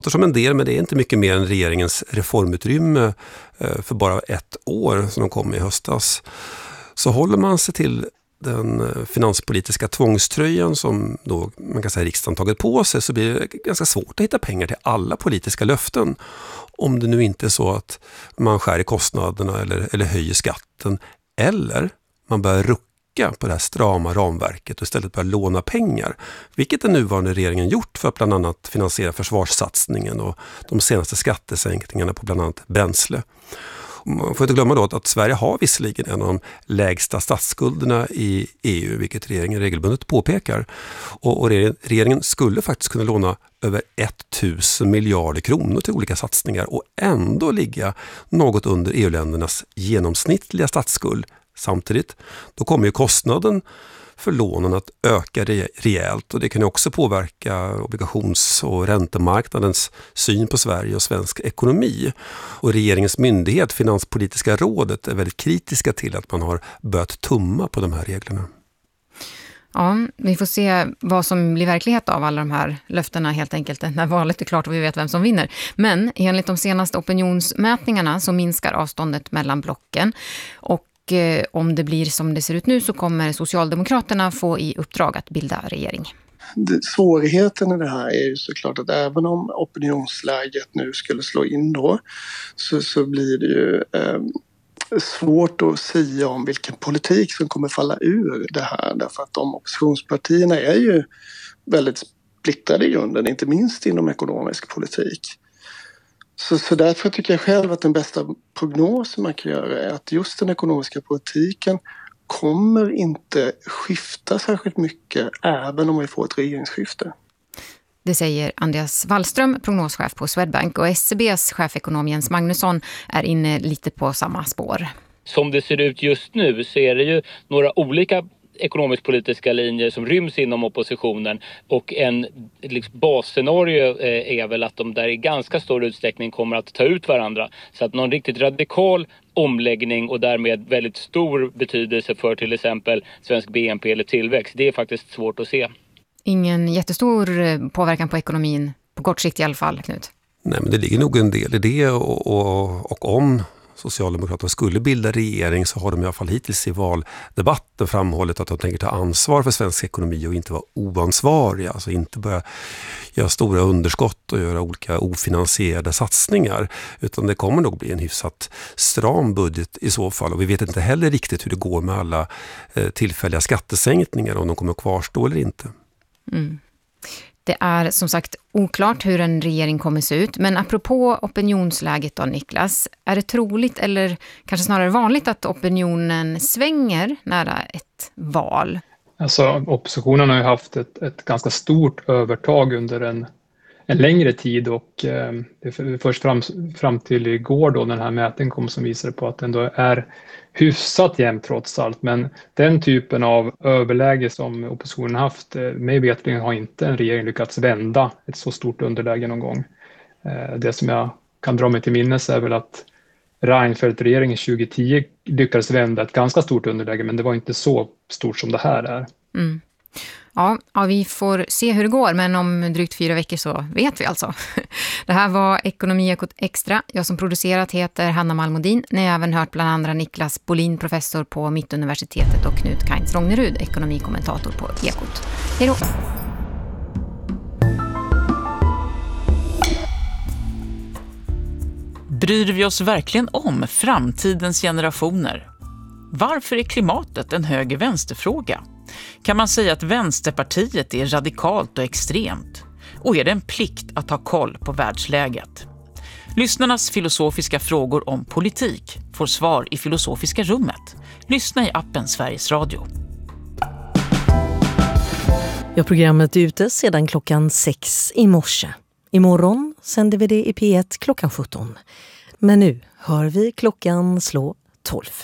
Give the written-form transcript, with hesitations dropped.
Som en del, men det är inte mycket mer än regeringens reformutrymme för bara ett år som de kom i höstas. Så håller man sig till den finanspolitiska tvångströjan som då man kan säga riksdagen tagit på sig, så blir det ganska svårt att hitta pengar till alla politiska löften. Om det nu inte är så att man skär i kostnaderna eller höjer skatten, eller man börjar rucka på det här strama ramverket och istället börja låna pengar. Vilket den nuvarande regeringen gjort för att bland annat finansiera försvarssatsningen och de senaste skattesänkningarna på bland annat bränsle. Man får inte glömma då att Sverige har visserligen en av de lägsta statsskulderna i EU, vilket regeringen regelbundet påpekar. Och regeringen skulle faktiskt kunna låna över 1000 miljarder kronor till olika satsningar och ändå ligga något under EU-ländernas genomsnittliga statsskuld. Samtidigt, då kommer ju kostnaden för lånen att öka rejält, och det kan ju också påverka obligations- och räntemarknadens syn på Sverige och svensk ekonomi. Och regeringens myndighet, Finanspolitiska rådet, är väldigt kritiska till att man har börjat tumma på de här reglerna. Ja, vi får se vad som blir verklighet av alla de här löftena helt enkelt när valet är klart och vi vet vem som vinner. Men enligt de senaste opinionsmätningarna så minskar avståndet mellan blocken, och om det blir som det ser ut nu så kommer Socialdemokraterna få i uppdrag att bilda regering. Svårigheten i det här är ju såklart att även om opinionsläget nu skulle slå in då, så blir det ju svårt att säga om vilken politik som kommer falla ur det här. Därför att de oppositionspartierna är ju väldigt splittrade i grunden, inte minst inom ekonomisk politik. Så därför tycker jag själv att den bästa prognosen man kan göra är att just den ekonomiska politiken kommer inte skifta särskilt mycket även om vi får ett regeringsskifte. Det säger Andreas Wallström, prognoschef på Swedbank, och SCBs chefekonom Jens Magnusson är inne lite på samma spår. Som det ser ut just nu så är det ju några olika ekonomisk-politiska linjer som ryms inom oppositionen, och en basscenario är väl att de där i ganska stor utsträckning kommer att ta ut varandra. Så att någon riktigt radikal omläggning och därmed väldigt stor betydelse för till exempel svensk BNP eller tillväxt, det är faktiskt svårt att se. Ingen jättestor påverkan på ekonomin, på kort sikt i alla fall, Knut? Nej, men det ligger nog en del i det, och om Socialdemokraterna skulle bilda regering så har de i alla fall hittills i valdebatten framhållit att de tänker ta ansvar för svensk ekonomi och inte vara oansvariga. Alltså inte börja göra stora underskott och göra olika ofinansierade satsningar. Utan det kommer nog bli en hyfsat stram budget i så fall. Och vi vet inte heller riktigt hur det går med alla tillfälliga skattesänkningar, om de kommer kvarstå eller inte. Mm. Det är som sagt oklart hur en regering kommer se ut, men apropå opinionsläget då, Niklas, är det troligt eller kanske snarare vanligt att opinionen svänger nära ett val? Alltså oppositionen har ju haft ett ganska stort övertag under en längre tid, och det är först fram till igår då den här mätningen kom som visar på att den då är hyfsat jämnt trots allt. Men den typen av överläge som oppositionen haft, mig vetligen har inte en regering lyckats vända ett så stort underläge någon gång. Det som jag kan dra mig till minnes är väl att Reinfeldt-regeringen 2010 lyckades vända ett ganska stort underläge, men det var inte så stort som det här är. Mm. Ja, vi får se hur det går, men om drygt 4 veckor så vet vi alltså. Det här var Ekonomiekot Extra. Jag som producerat heter Hanna Malmodin. Ni har även hört bland andra Niklas Bolin, professor på Mittuniversitetet, och Knut Kainz Rognerud, ekonomikommentator på Ekot. Hej då! Bryr vi oss verkligen om framtidens generationer? Varför är klimatet en höger-vänsterfråga? Kan man säga att Vänsterpartiet är radikalt och extremt? Och är det en plikt att ha koll på världsläget? Lyssnarnas filosofiska frågor om politik får svar i Filosofiska rummet. Lyssna i appen Sveriges Radio. Ja, programmet är ute sedan klockan 6 i morse. Imorgon sänder vi det i P1 klockan 17. Men nu hör vi klockan slå 12.